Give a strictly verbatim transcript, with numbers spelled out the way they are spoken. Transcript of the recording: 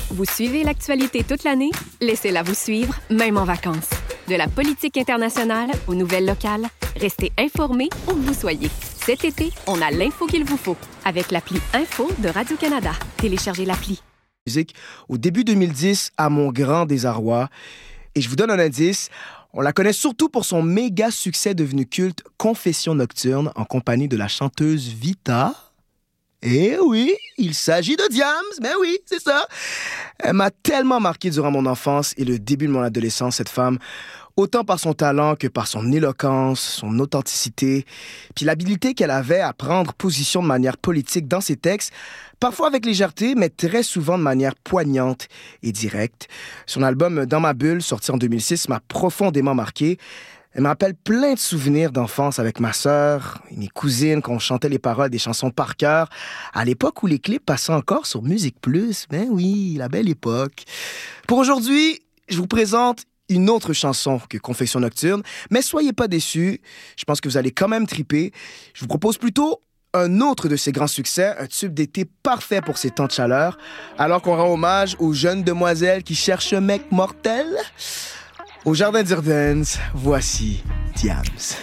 Vous suivez l'actualité toute l'année? Laissez-la vous suivre, même en vacances. De la politique internationale aux nouvelles locales, restez informés où que vous soyez. Cet été, on a l'info qu'il vous faut avec l'appli Info de Radio-Canada. Téléchargez l'appli. Musique au début deux mille dix, à mon grand désarroi. Et je vous donne un indice. On la connaît surtout pour son méga succès devenu culte Confession nocturne en compagnie de la chanteuse Vita. Eh oui, il s'agit de Diams, mais oui, c'est ça. Elle m'a tellement marqué durant mon enfance et le début de mon adolescence, cette femme, autant par son talent que par son éloquence, son authenticité, puis l'habilité qu'elle avait à prendre position de manière politique dans ses textes, parfois avec légèreté, mais très souvent de manière poignante et directe. Son album Dans ma bulle, sorti en deux mille six, m'a profondément marqué. Elle me rappelle plein de souvenirs d'enfance avec ma sœur et mes cousines quand on chantait les paroles des chansons par cœur, à l'époque où les clips passaient encore sur Musique Plus. Ben oui, la belle époque. Pour aujourd'hui, je vous présente une autre chanson que Confession nocturne, mais soyez pas déçus, je pense que vous allez quand même triper. Je vous propose plutôt un autre de ses grands succès, un tube d'été parfait pour ces temps de chaleur, alors qu'on rend hommage aux jeunes demoiselles qui cherchent un mec mortel. Au Jardin d'Irvens, voici Diams.